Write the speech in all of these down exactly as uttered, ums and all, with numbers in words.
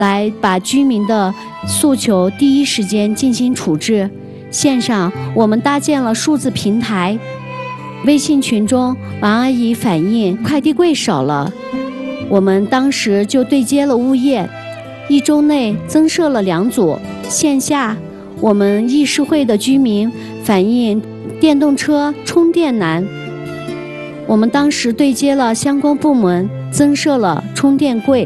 来把居民的诉求第一时间进行处置。线上我们搭建了数字平台，微信群中王阿姨反映快递柜少了，我们当时就对接了物业，一周内增设了两组。线下我们议事会的居民反映电动车充电难，我们当时对接了相关部门，增设了充电柜。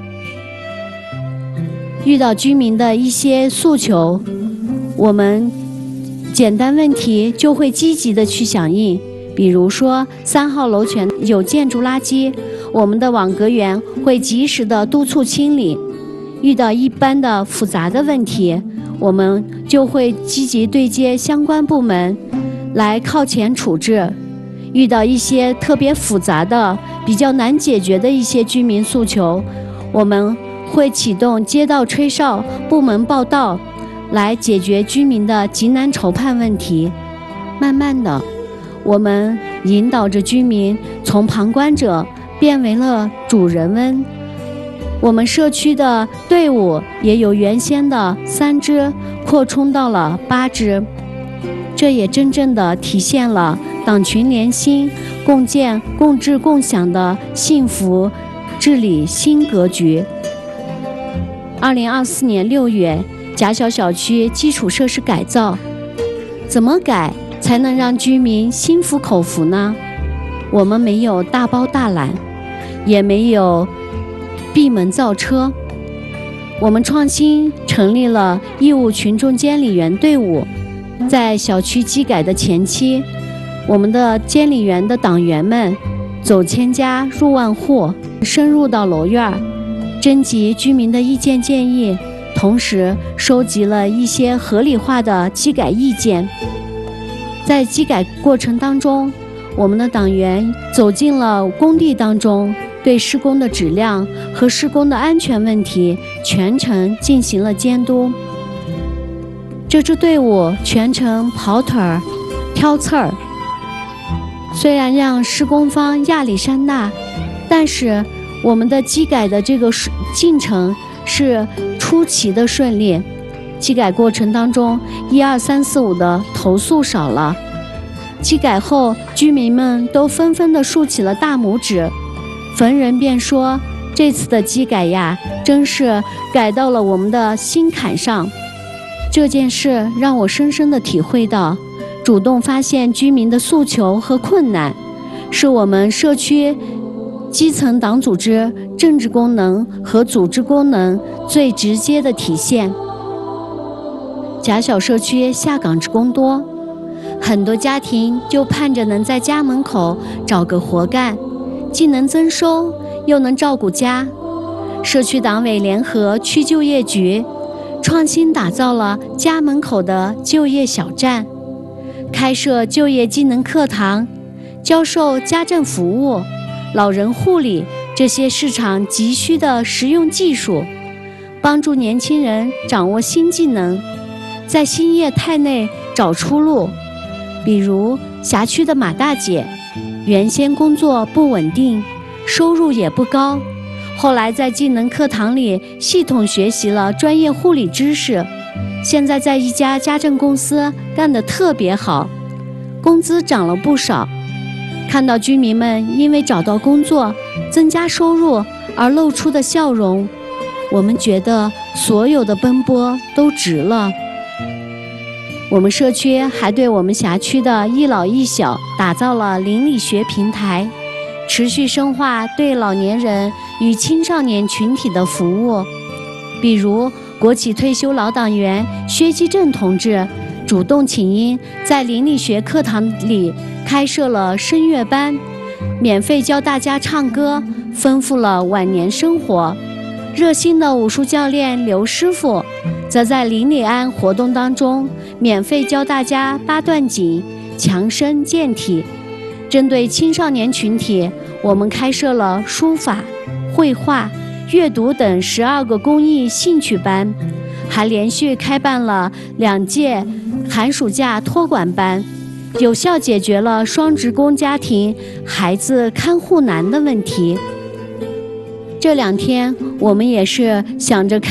遇到居民的一些诉求，我们简单问题就会积极的去响应。比如说三号楼权有建筑垃圾，我们的网格员会及时的督促清理。遇到一般的复杂的问题，我们就会积极对接相关部门来靠前处置。遇到一些特别复杂的比较难解决的一些居民诉求，我们会启动街道吹哨部门报到，来解决居民的急难愁盼问题。慢慢的，我们引导着居民从旁观者变为了主人翁。我们社区的队伍也由原先的三支扩充到了八支，这也真正的体现了党群联心、共建、共治、共享的幸福治理新格局。二零二四年六月，甲小小区基础设施改造，怎么改才能让居民心服口服呢？我们没有大包大揽，也没有闭门造车，我们创新成立了义务群众监理员队伍。在小区基改的前期，我们的监理员的党员们走千家入万户，深入到楼院，征集居民的意见建议，同时收集了一些合理化的基改意见。在基改过程当中，我们的党员走进了工地当中，对施工的质量和施工的安全问题全程进行了监督。这支队伍全程跑腿儿、挑刺儿，虽然让施工方压力山大，但是我们的基改的这个进程是出奇的顺利。基改过程当中，一二三四五的投诉少了。基改后，居民们都纷纷地竖起了大拇指，逢人便说：“这次的基改呀，真是改到了我们的心坎上。”这件事让我深深地体会到，主动发现居民的诉求和困难，是我们社区基层党组织政治功能和组织功能最直接的体现。甲小社区下岗职工多，很多家庭就盼着能在家门口找个活干，既能增收又能照顾家。社区党委联合区就业局创新打造了家门口的就业小站，开设就业技能课堂，教授家政服务、老人护理这些市场急需的实用技术，帮助年轻人掌握新技能，在新业态内找出路。比如辖区的马大姐，原先工作不稳定，收入也不高，后来在技能课堂里系统学习了专业护理知识，现在在一家家政公司干得特别好，工资涨了不少。看到居民们因为找到工作、增加收入而露出的笑容，我们觉得所有的奔波都值了。我们社区还对我们辖区的一老一小打造了邻里学平台，持续深化对老年人与青少年群体的服务。比如国企退休老党员薛基正同志主动请缨，在邻里学课堂里开设了声乐班，免费教大家唱歌，丰富了晚年生活。热心的武术教练刘师傅则在邻里安活动当中免费教大家八段锦，强身健体。针对青少年群体，我们开设了书法、绘画、阅读等十二个公益兴趣班，还连续开办了两届寒暑假托管班，有效解决了双职工家庭孩子看护难的问题。 这两天我们也是想着看